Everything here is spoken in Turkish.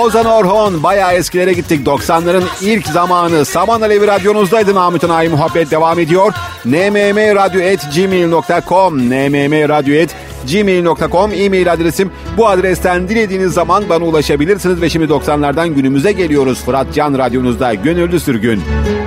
Ozan Orhon, bayağı eskilere gittik. 90'ların ilk zamanı. Saman Alevi radyonuzdaydı. Namık Ay muhabbet devam ediyor. nmmradyo@gmail.com nmmradyo@gmail.com e-mail adresim. Bu adresten dilediğiniz zaman bana ulaşabilirsiniz. Ve şimdi 90'lardan günümüze geliyoruz. Fırat Can radyonuzda Gönüllü Sürgün.